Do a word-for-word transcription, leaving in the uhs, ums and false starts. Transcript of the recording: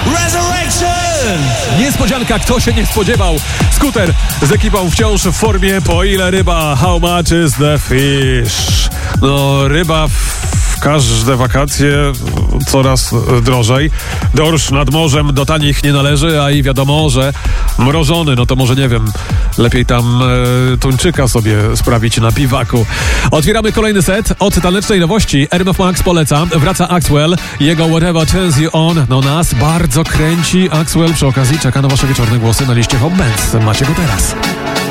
Resurrection! Niespodzianka, kto się nie spodziewał? Skuter z ekipą wciąż w formie. Po ile ryba? How much is the fish? No, ryba w każde wakacje coraz drożej. Dorsz nad morzem do tanich nie należy, a i wiadomo, że mrożony, no to może nie wiem, lepiej tam e, tuńczyka sobie sprawić na piwaku. Otwieramy kolejny set od tanecznej nowości. R M F Max poleca, wraca Axwell, jego Whatever Turns You On. No nas bardzo kręci Axwell, przy okazji czeka na wasze wieczorne głosy na liście Hot Bands. Macie go teraz.